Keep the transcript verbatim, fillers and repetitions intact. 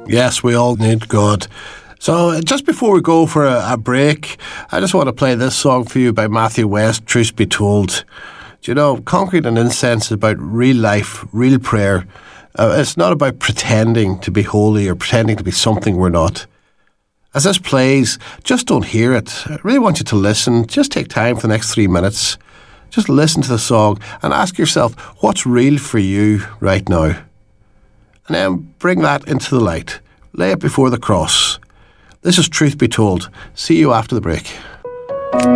Yes, we all need God. So just before we go for a, a break, I just want to play this song for you by Matthew West, Truth Be Told. Do you know, Concrete and Incense is about real life, real prayer. Uh, it's not about pretending to be holy or pretending to be something we're not. As this plays, just don't hear it. I really want you to listen. Just take time for the next three minutes. Just listen to the song and ask yourself, what's real for you right now? And then bring that into the light. Lay it before the cross. This is Truth Be Told. See you after the break.